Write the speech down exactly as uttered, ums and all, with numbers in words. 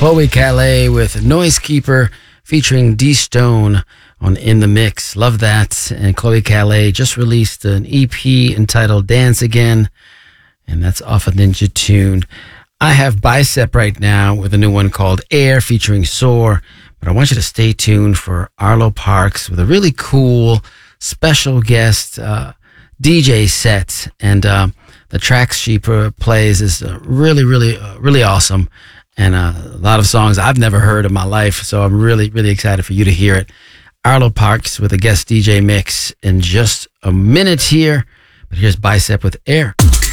Chloe Calais with Noise Keeper featuring D Stone on In the Mix. Love that. And Chloe Calais just released an E P entitled Dance Again, and that's off of Ninja Tune. I have Bicep right now with a new one called Air featuring Soar, but I want you to stay tuned for Arlo Parks with a really cool special guest uh, D J set, and uh, the tracks she uh, plays is uh, really, really, uh, really awesome. And uh, a lot of songs I've never heard in my life, so I'm really, really excited for you to hear it. Arlo Parks with a guest D J mix in just a minute here, but here's Bicep with Air.